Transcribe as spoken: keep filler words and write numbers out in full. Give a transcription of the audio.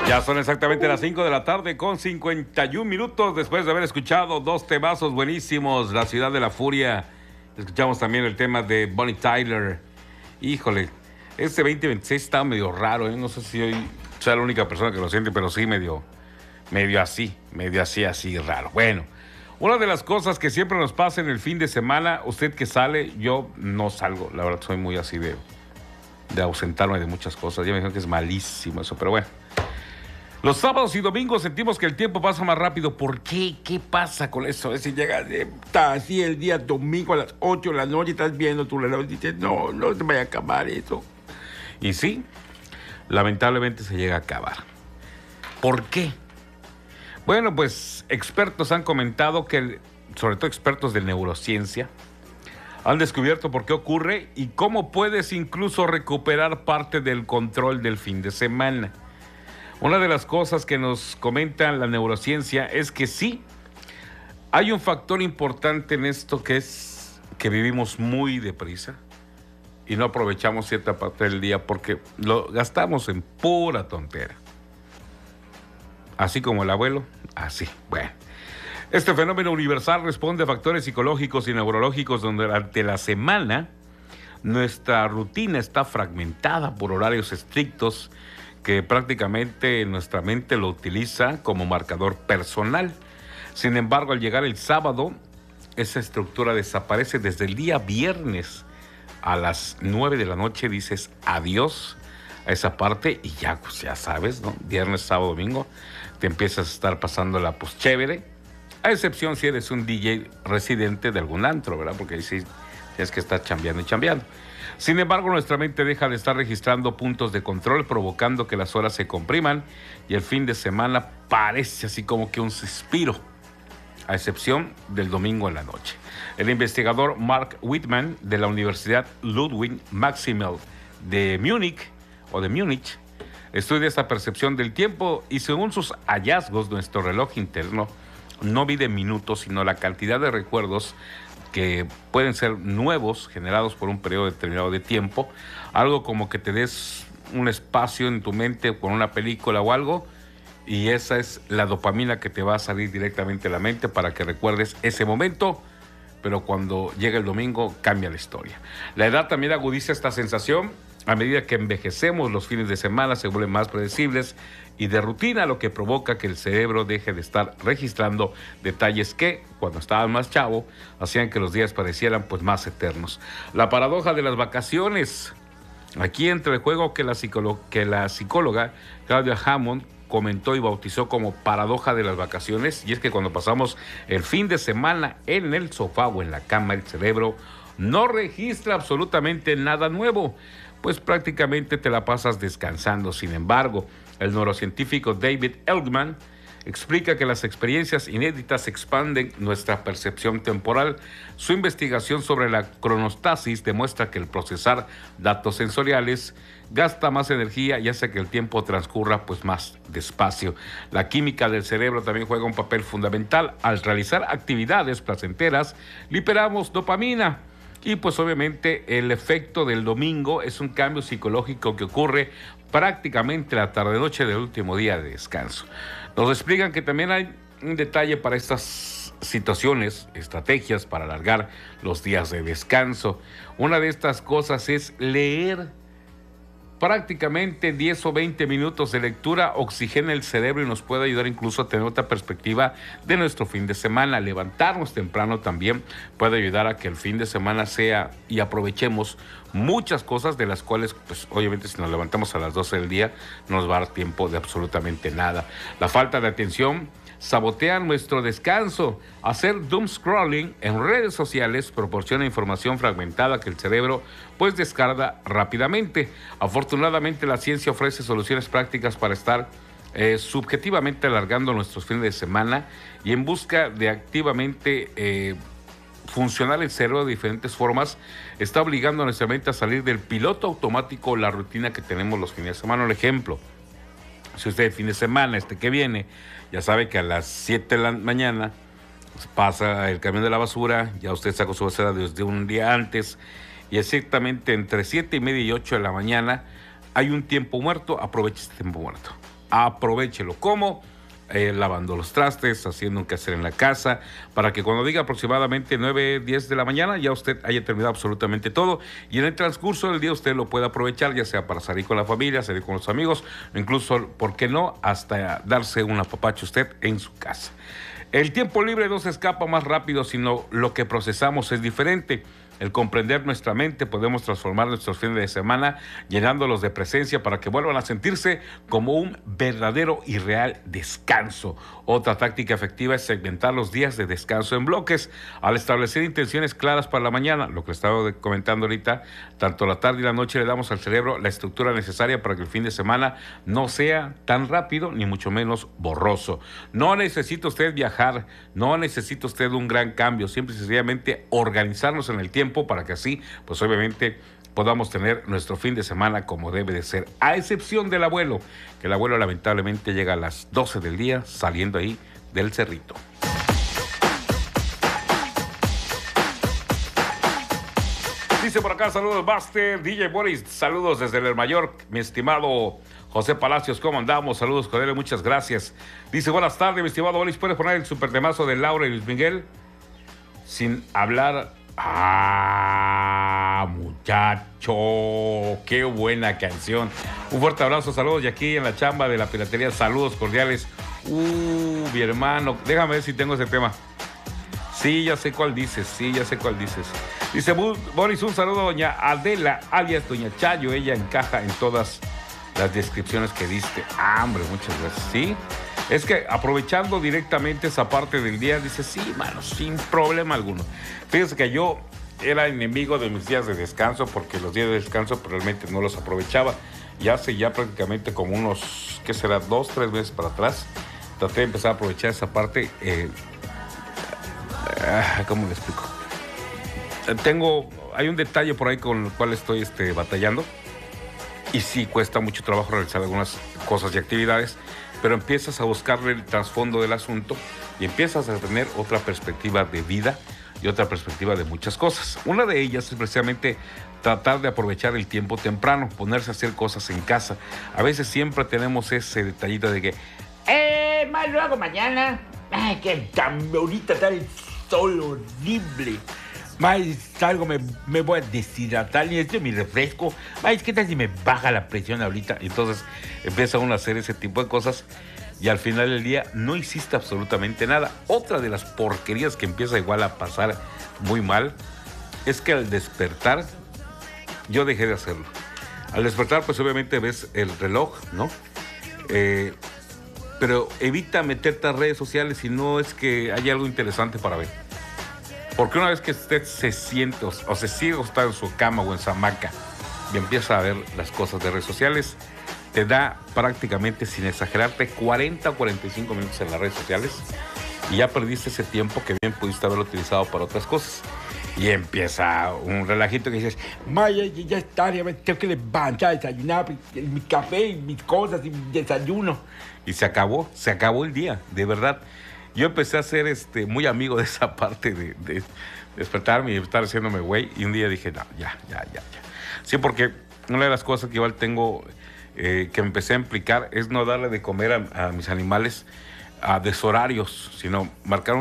Ya son exactamente las cinco de la tarde con cincuenta y un minutos después de haber escuchado dos temazos buenísimos, La Ciudad de la Furia. Escuchamos también el tema de Bonnie Tyler. Híjole, este veinte veintiséis está medio raro, ¿eh? No sé si hoy sea la única persona que lo siente, pero sí medio, medio así, medio así, así raro. Bueno, una de las cosas que siempre nos pasa en el fin de semana, usted que sale, yo no salgo, la verdad soy muy así de, de ausentarme de muchas cosas. Ya me dijeron que es malísimo eso, pero bueno. Los sábados y domingos sentimos que el tiempo pasa más rápido. ¿Por qué? ¿Qué pasa con eso? Es decir, llega, eh, está así el día domingo a las ocho de la noche, estás viendo tu reloj y dices, no, no se vaya a acabar eso. Y sí, lamentablemente se llega a acabar. ¿Por qué? Bueno, pues expertos han comentado que, sobre todo expertos de neurociencia, han descubierto por qué ocurre y cómo puedes incluso recuperar parte del control del fin de semana. Una de las cosas que nos comenta la neurociencia es que sí, hay un factor importante en esto, que es que vivimos muy deprisa y no aprovechamos cierta parte del día porque lo gastamos en pura tontera. Así como el abuelo, así, bueno. Este fenómeno universal responde a factores psicológicos y neurológicos donde durante la semana nuestra rutina está fragmentada por horarios estrictos que prácticamente nuestra mente lo utiliza como marcador personal. Sin embargo, al llegar el sábado, esa estructura desaparece. Desde el día viernes a las nueve de la noche dices adiós a esa parte y ya, pues ya sabes, ¿no? Viernes, sábado, domingo, te empiezas a estar pasando la pues chévere, a excepción si eres un D J residente de algún antro, ¿verdad? Porque ahí sí tienes que estar chambeando y chambeando. Sin embargo, nuestra mente deja de estar registrando puntos de control, provocando que las horas se compriman y el fin de semana parece así como que un suspiro, a excepción del domingo en la noche. El investigador Mark Whitman de la Universidad Ludwig Maximil de Múnich o de Múnich estudia esta percepción del tiempo y según sus hallazgos, nuestro reloj interno no mide minutos, sino la cantidad de recuerdos que pueden ser nuevos, generados por un periodo determinado de tiempo, algo como que te des un espacio en tu mente con una película o algo, y esa es la dopamina que te va a salir directamente a la mente para que recuerdes ese momento, pero cuando llega el domingo cambia la historia. La edad también agudiza esta sensación. A medida que envejecemos, los fines de semana se vuelven más predecibles y de rutina, lo que provoca que el cerebro deje de estar registrando detalles que, cuando estaban más chavo, hacían que los días parecieran pues más eternos. La paradoja de las vacaciones. Aquí entra el juego que la, psicolo- que la psicóloga Claudia Hammond comentó y bautizó como paradoja de las vacaciones, y es que cuando pasamos el fin de semana en el sofá o en la cama, el cerebro no registra absolutamente nada nuevo, pues prácticamente te la pasas descansando. Sin embargo, el neurocientífico David Elgman explica que las experiencias inéditas expanden nuestra percepción temporal. Su investigación sobre la cronostasis demuestra que el procesar datos sensoriales gasta más energía y hace que el tiempo transcurra pues más despacio. La química del cerebro también juega un papel fundamental. Al realizar actividades placenteras, liberamos dopamina. Y pues obviamente el efecto del domingo es un cambio psicológico que ocurre prácticamente la tarde-noche del último día de descanso. Nos explican que también hay un detalle para estas situaciones, estrategias para alargar los días de descanso. Una de estas cosas es leer. Prácticamente diez o veinte minutos de lectura oxigena el cerebro y nos puede ayudar incluso a tener otra perspectiva de nuestro fin de semana. Levantarnos temprano también puede ayudar a que el fin de semana sea y aprovechemos muchas cosas de las cuales, pues obviamente si nos levantamos a las doce del día no nos va a dar tiempo de absolutamente nada. La falta de atención sabotea nuestro descanso. Hacer doom scrolling en redes sociales proporciona información fragmentada que el cerebro pues descarga rápidamente. Afortunadamente la ciencia ofrece soluciones prácticas para estar eh, subjetivamente alargando nuestros fines de semana y en busca de activamente eh, funcionar el cerebro de diferentes formas, está obligando a nuestra mente a salir del piloto automático, la rutina que tenemos los fines de semana. Un ejemplo: si usted el fin de semana, este que viene, ya sabe que a las siete de la mañana pasa el camión de la basura, ya usted sacó su basura desde un día antes, y exactamente entre siete y media y ocho de la mañana hay un tiempo muerto, aproveche este tiempo muerto. Aprovéchelo. ¿Cómo? Eh, lavando los trastes, haciendo un quehacer en la casa, para que cuando diga aproximadamente nueve, diez de la mañana, ya usted haya terminado absolutamente todo, y en el transcurso del día usted lo pueda aprovechar, ya sea para salir con la familia, salir con los amigos, o incluso, ¿por qué no?, hasta darse un apapacho usted en su casa. El tiempo libre no se escapa más rápido, sino lo que procesamos es diferente. El comprender nuestra mente, podemos transformar nuestros fines de semana llenándolos de presencia para que vuelvan a sentirse como un verdadero y real descanso. Otra táctica efectiva es segmentar los días de descanso en bloques. Al establecer intenciones claras para la mañana, lo que estaba comentando ahorita, tanto la tarde y la noche le damos al cerebro la estructura necesaria para que el fin de semana no sea tan rápido ni mucho menos borroso. No necesita usted viajar, no necesita usted un gran cambio, simple y sencillamente organizarnos en el tiempo para que así, pues obviamente, podamos tener nuestro fin de semana como debe de ser, a excepción del abuelo, que el abuelo lamentablemente llega a las doce del día saliendo ahí del cerrito. Dice por acá, saludos Buster, D J Boris, saludos desde el Mayor, mi estimado José Palacios, ¿cómo andamos? Saludos, Cordelio, muchas gracias. Dice, buenas tardes, mi estimado Boris, ¿puedes poner el superdemazo de Laura y Luis Miguel? Sin hablar... Ah, muchacho, qué buena canción. Un fuerte abrazo, saludos y aquí en la chamba de la piratería, saludos cordiales. Uh, mi hermano, déjame ver si tengo ese tema. Sí, ya sé cuál dices, sí, ya sé cuál dices. Dice Boris, un saludo a doña Adela, alias doña Chayo, ella encaja en todas las descripciones que diste. Ah, hombre, muchas gracias, ¿sí? Es que aprovechando directamente esa parte del día, dice, sí, mano, sin problema alguno. Fíjense que yo era enemigo de mis días de descanso porque los días de descanso realmente no los aprovechaba. Y hace ya prácticamente como unos, ¿qué será? Dos, tres meses para atrás, traté de empezar a aprovechar esa parte. Eh, ¿Cómo le explico? Tengo, hay un detalle por ahí con el cual estoy este, batallando. Y sí, cuesta mucho trabajo realizar algunas cosas y actividades, pero empiezas a buscarle el trasfondo del asunto y empiezas a tener otra perspectiva de vida y otra perspectiva de muchas cosas. Una de ellas es precisamente tratar de aprovechar el tiempo temprano, ponerse a hacer cosas en casa. A veces siempre tenemos ese detallito de que, eh, más lo hago mañana. Ay, que tan bonita está el sol horrible. Más salgo, me, me voy a deshidratar y este es mi refresco. Más, ¿qué tal si me baja la presión ahorita? Entonces empieza uno a hacer ese tipo de cosas y al final del día no hiciste absolutamente nada. Otra de las porquerías que empieza igual a pasar muy mal es que al despertar, yo dejé de hacerlo. Al despertar, pues obviamente ves el reloj, ¿no? Eh, pero evita meterte a redes sociales si no es que hay algo interesante para ver. Porque una vez que usted se siente o, o se sigue acostado en su cama o en su hamaca y empieza a ver las cosas de redes sociales, te da prácticamente, sin exagerarte, cuarenta o cuarenta y cinco minutos en las redes sociales y ya perdiste ese tiempo que bien pudiste haberlo utilizado para otras cosas. Y empieza un relajito que dices, Maya, ya es tarde, tengo que levantar, desayunar, mi café, mis cosas y mi desayuno. Y se acabó, se acabó el día, de verdad. Yo empecé a ser este, muy amigo de esa parte de, de despertarme y estar haciéndome güey. Y un día dije, no, ya, ya, ya, ya. Sí, porque una de las cosas que igual tengo, eh, que empecé a implicar, es no darle de comer a, a mis animales a deshorarios, sino marcar un